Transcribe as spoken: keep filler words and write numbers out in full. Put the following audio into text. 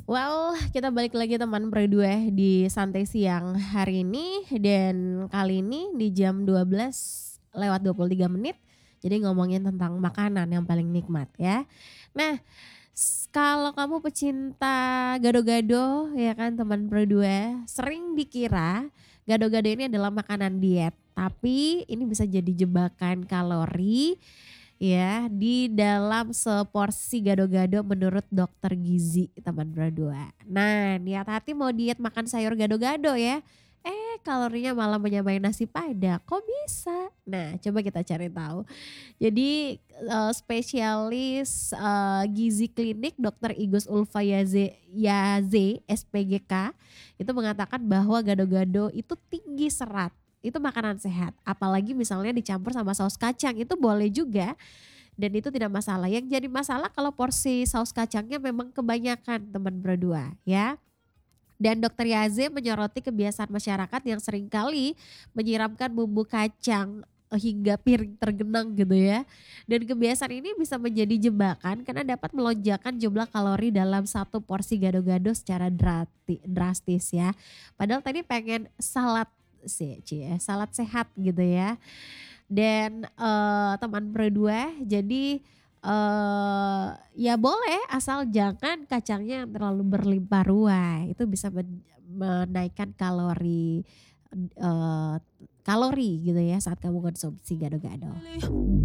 Well, kita balik lagi teman berdua di santai siang hari ini dan kali ini di jam dua belas lewat dua puluh tiga menit. Jadi ngomongin tentang makanan yang paling nikmat ya. Nah, s- kalau kamu pecinta gado-gado ya kan teman berdua, sering dikira gado-gado ini adalah makanan diet. Tapi ini bisa jadi jebakan kalori ya di dalam seporsi gado-gado menurut dokter gizi teman berdua. Nah niat hati mau diet makan sayur gado-gado ya. Eh kalorinya malah menyamai nasi padang. Kok bisa? Nah coba kita cari tahu. Jadi eh, spesialis eh, gizi klinik dokter Igus Ulfa Yaze, Yaze S P G K itu mengatakan bahwa gado-gado itu tinggi serat. Itu makanan sehat. Apalagi misalnya dicampur sama saus kacang itu boleh juga dan itu tidak masalah. Yang jadi masalah kalau porsi saus kacangnya memang kebanyakan teman berdua ya. Dan dokter Yaze menyoroti kebiasaan masyarakat yang seringkali menyiramkan bumbu kacang eh, hingga piring tergenang gitu ya. Dan kebiasaan ini bisa menjadi jebakan karena dapat melonjakkan jumlah kalori dalam satu porsi gado-gado secara drati- drastis ya. Padahal tadi pengen salad sih, Cie, salad sehat gitu ya. Dan, eee, teman berdua jadi, eee, ya boleh asal jangan kacangnya yang terlalu berlimpah ruah, itu bisa men menaikkan kalori, eee, kalori gitu ya saat kamu konsumsi gado-gado.